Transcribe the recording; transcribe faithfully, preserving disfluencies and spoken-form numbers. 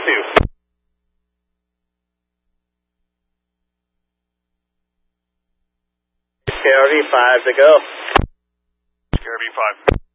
two. K R V five to go. K R V five.